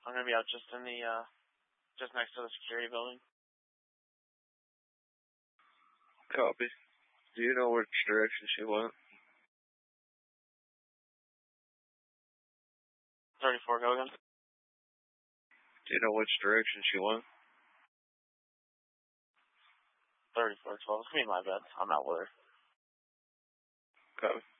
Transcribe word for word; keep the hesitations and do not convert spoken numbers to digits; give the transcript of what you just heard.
I'm gonna be out just in the, uh, just next to the security building. Copy. Do you know which direction she went? thirty-four, go again. Do you know which direction she went? thirty-four, twelve. It's gonna be my bed. I'm out with her. Copy.